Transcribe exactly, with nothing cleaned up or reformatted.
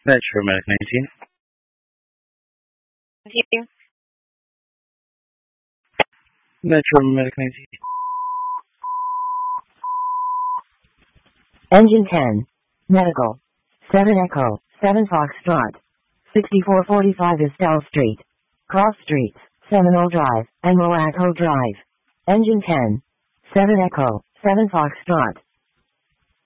Metro Medic nineteen. nineteen. Metro Medic nineteen. Engine ten. Medical. seven Echo, seven Foxtrot. sixty-four forty-five Estelle Street. Cross Streets, Seminole Drive, and Moaco Drive. Engine ten. seven Echo, seven Foxtrot.